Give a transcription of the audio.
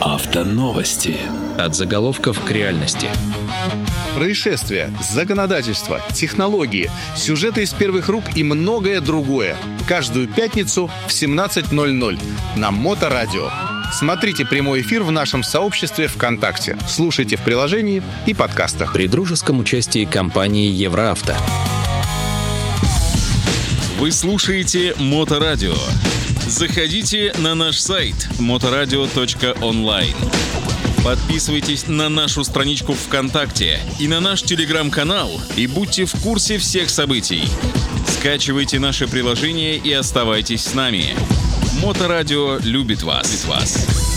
Автоновости. От заголовков к реальности. Происшествия, законодательство, технологии, сюжеты из первых рук и многое другое. Каждую пятницу в 17:00 на Моторадио. Смотрите прямой эфир в нашем сообществе ВКонтакте. Слушайте в приложении и подкастах. При дружеском участии компании «Евроавто». Вы слушаете Моторадио. Заходите на наш сайт motoradio.online. Подписывайтесь на нашу страничку ВКонтакте и на наш телеграм-канал и будьте в курсе всех событий. Скачивайте наше приложение и оставайтесь с нами. Моторадио любит вас.